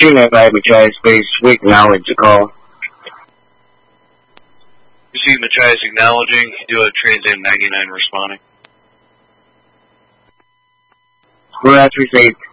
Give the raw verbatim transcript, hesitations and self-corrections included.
two nine five Machias Space, we acknowledge the call. You see Machias acknowledging, you do a Trans Am ninety-nine responding. We're at three eight.